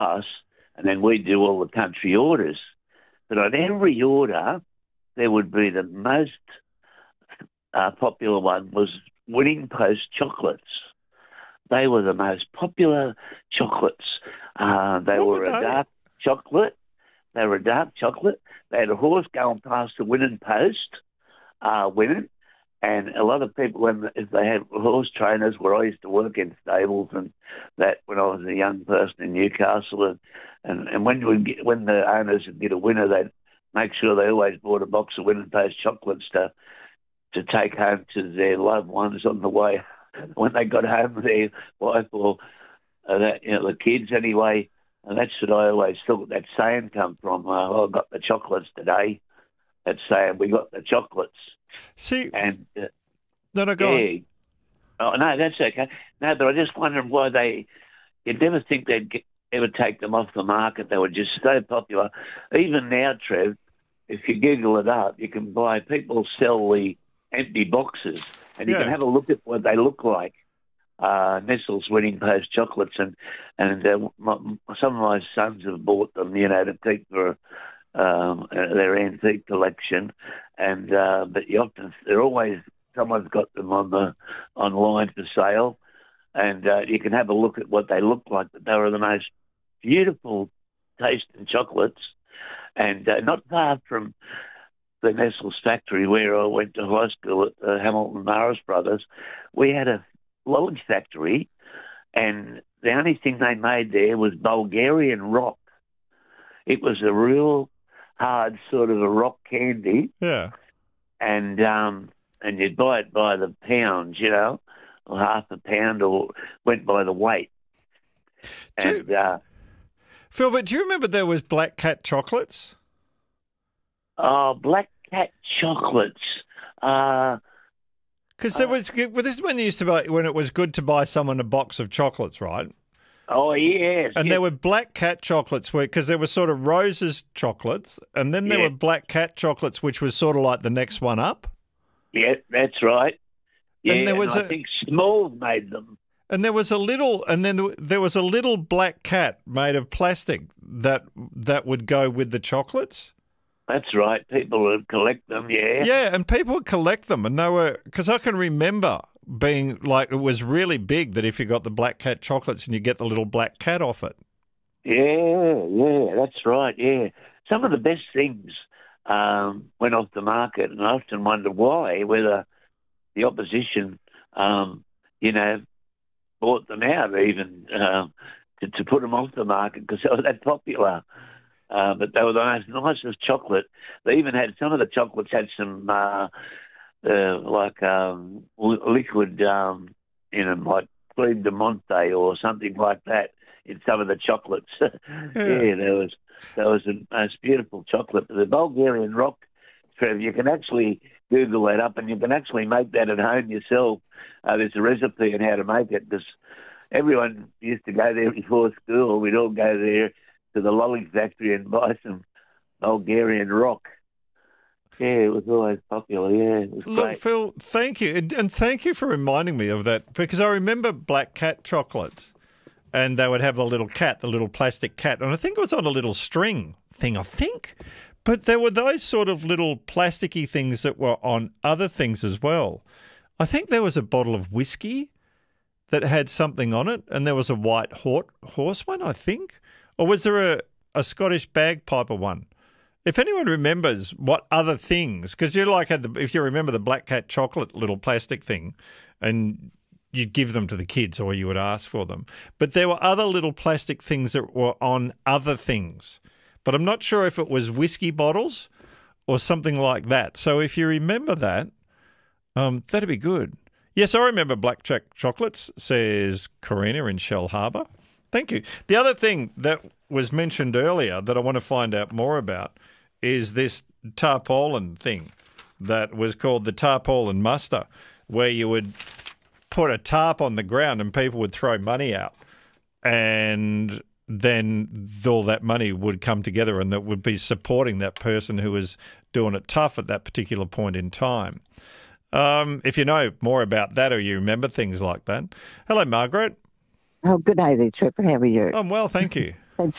us, and then we do all the country orders. But on every order, there would be the most popular one was Winning Post chocolates. They were the most popular chocolates. They What were were a they? dark chocolate. They were a dark chocolate. They had a horse going past the Winning Post, winning. And a lot of people, if they had horse trainers, where I used to work in stables and that when I was a young person in Newcastle, and when the owners would get a winner, they'd make sure they always bought a box of Winning Post chocolates to take home to their loved ones on the way when they got home with their wife or the kids anyway. And that's what I always thought that saying come from. I got the chocolates today. That saying, we got the chocolates. See, And no, go on. oh no, that's okay. No, but I just wondered why you'd never think ever take them off the market. They were just so popular. Even now, Trev, if you Google it up, you can buy, people sell the empty boxes and you Yeah. can have a look at what they look like. Nestle's Winning Post chocolates, and some of my sons have bought them, to keep for their antique collection, and but they're always someone's got them online for sale, and you can have a look at what they look like. But they were the most beautiful tasting chocolates, and not far from the Nestle's factory where I went to high school at Hamilton Morris Brothers, we had a lolly factory, and the only thing they made there was Bulgarian rock. It was a real hard sort of a rock candy, Yeah. and you'd buy it by the pound, or half a pound, or went by the weight. And Phil, but do you remember there was Black Cat chocolates? Black Cat chocolates. Because there was, well, this is when when it was good to buy someone a box of chocolates, right? Oh yes, And yes. there were Black Cat chocolates, because there were sort of Rose's chocolates, and then there Yeah. were Black Cat chocolates, which was sort of like the next one up. Yeah, that's right. Yeah, And there was I think Smalls made them. And there was a little, and then there was a little black cat made of plastic that would go with the chocolates. That's right. People would collect them, yeah. Yeah, and people would collect them, and they were, because I can remember being like, it was really big that if you got the Black Cat chocolates and you get the little black cat off it. Yeah, that's right, yeah. Some of the best things went off the market, and I often wonder why, whether the opposition, bought them out even to put them off the market because they were that popular. But they were the most nicest chocolate. They even had, some of the chocolates had some liquid in them, like Creme de Monte or something like that in some of the chocolates. Yeah, there was the most beautiful chocolate. The Bulgarian rock, Trev, you can actually Google that up and you can actually make that at home yourself. There's a recipe on how to make it because everyone used to go there before school. We'd all go there to the lolly factory and buy some Bulgarian rock. Yeah, it was always popular. Yeah, it was Look, great. Phil, thank you. And thank you for reminding me of that, because I remember Black Cat chocolates, and they would have the little cat, the little plastic cat, and I think it was on a little string thing, I think. But there were those sort of little plasticky things that were on other things as well. I think there was a bottle of whiskey that had something on it, and there was a white horse one, I think. Or was there a Scottish bagpiper one? If anyone remembers what other things, because you if you remember the Black Cat chocolate little plastic thing, and you'd give them to the kids or you would ask for them. But there were other little plastic things that were on other things. But I'm not sure if it was whiskey bottles or something like that. So if you remember that, that'd be good. Yes, I remember Black Cat chocolates, says Karina in Shell Harbour. Thank you. The other thing that was mentioned earlier that I want to find out more about is this tarpaulin thing that was called the tarpaulin muster, where you would put a tarp on the ground and people would throw money out, and then all that money would come together and that would be supporting that person who was doing it tough at that particular point in time. If you know more about that or you remember things like that. Hello, Margaret. Oh, good day there, Trevor. How are you? I'm well, thank you.